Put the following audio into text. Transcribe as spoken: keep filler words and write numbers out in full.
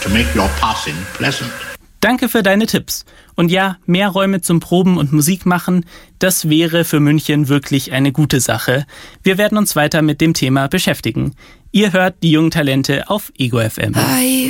to make your passing pleasant. Danke für deine Tipps. Und ja, mehr Räume zum Proben und Musik machen, das wäre für München wirklich eine gute Sache. Wir werden uns weiter mit dem Thema beschäftigen. Ihr hört die jungen Talente auf Ego F M.